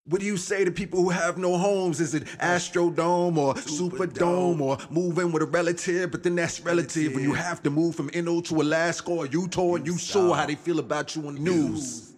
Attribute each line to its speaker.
Speaker 1: What do you say to people who have no homes? Is it Astrodome or Superdome or move in with a relative? But then that's relative when you have to move from NO to Alaska or Utah and you saw how they feel about you on the news.